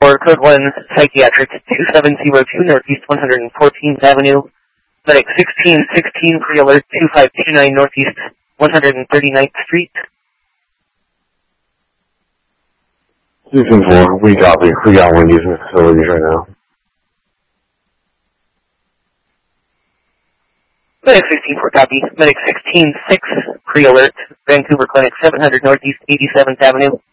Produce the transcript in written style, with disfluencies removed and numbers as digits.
10-4, Code 1, Psychiatric, 2702 Northeast 114th Avenue. Medic 1616, Pre-Alert, 2529 Northeast 139th Street. 210-4, we copy. We got one using the facilities right now. Medic 16-4, copy. Medic 16-6, Pre-Alert, Vancouver Clinic, 700 Northeast 87th Avenue.